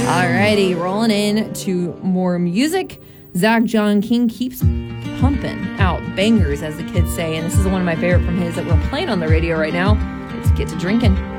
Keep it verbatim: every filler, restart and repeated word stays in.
Alrighty, rolling in to more music. Zach John King keeps pumping out bangers, as the kids say, and this is one of my favorite from his that we're playing on the radio right now. Let's get to drinking.